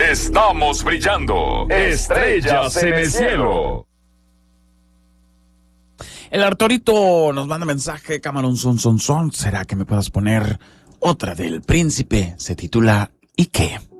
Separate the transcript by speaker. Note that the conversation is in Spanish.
Speaker 1: Estamos brillando. Estrellas en el cielo.
Speaker 2: El Arturito nos manda mensaje, Camarón son. ¿Será que me puedas poner otra del Príncipe? Se titula ¿Y qué?